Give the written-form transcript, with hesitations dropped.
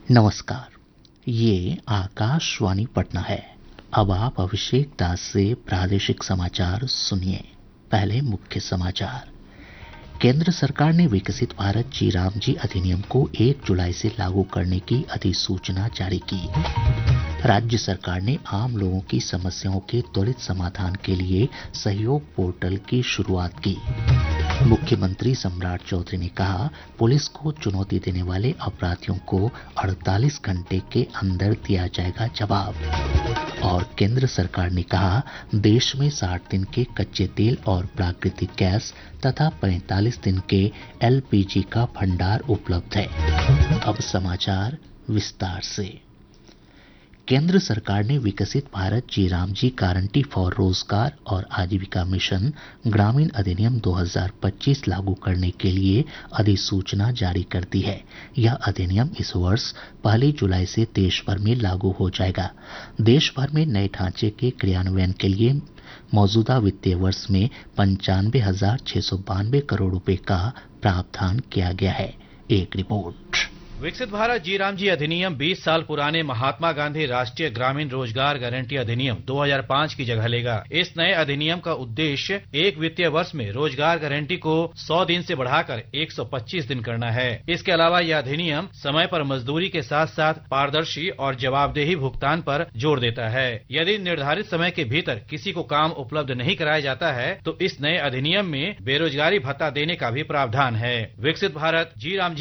नमस्कार। ये आकाशवाणी पटना है। अब आप अभिषेक दास से प्रादेशिक समाचार सुनिए। पहले मुख्य समाचार। केंद्र सरकार ने विकसित भारत जी राम जी अधिनियम को 1 जुलाई से लागू करने की अधिसूचना जारी की। राज्य सरकार ने आम लोगों की समस्याओं के त्वरित समाधान के लिए सहयोग पोर्टल की शुरुआत की। मुख्यमंत्री सम्राट चौधरी ने कहा, पुलिस को चुनौती देने वाले अपराधियों को 48 घंटे के अंदर दिया जाएगा जवाब। और केंद्र सरकार ने कहा, देश में 60 दिन के कच्चे तेल और प्राकृतिक गैस तथा 45 दिन के एलपीजी का भंडार उपलब्ध है। अब समाचार विस्तार से। केंद्र सरकार ने विकसित भारत जी राम जी गारंटी फॉर रोजगार और आजीविका मिशन ग्रामीण अधिनियम 2025 लागू करने के लिए अधिसूचना जारी कर दी है। यह अधिनियम इस वर्ष 1 जुलाई से देश भर में लागू हो जाएगा। देश भर में नए ढांचे के क्रियान्वयन के लिए मौजूदा वित्तीय वर्ष में 95,692 करोड़ रुपए का प्रावधान किया गया है। एक रिपोर्ट। विकसित भारत जी राम जी अधिनियम 20 साल पुराने महात्मा गांधी राष्ट्रीय ग्रामीण रोजगार गारंटी अधिनियम 2005 की जगह लेगा। इस नए अधिनियम का उद्देश्य एक वित्तीय वर्ष में रोजगार गारंटी को 100 दिन से बढ़ाकर 125 दिन करना है। इसके अलावा यह अधिनियम समय पर मजदूरी के साथ साथ पारदर्शी और जवाबदेही भुगतान पर जोर देता है। यदि निर्धारित समय के भीतर किसी को काम उपलब्ध नहीं कराया जाता है तो इस नए अधिनियम में बेरोजगारी भत्ता देने का भी प्रावधान है। विकसित भारत जी राम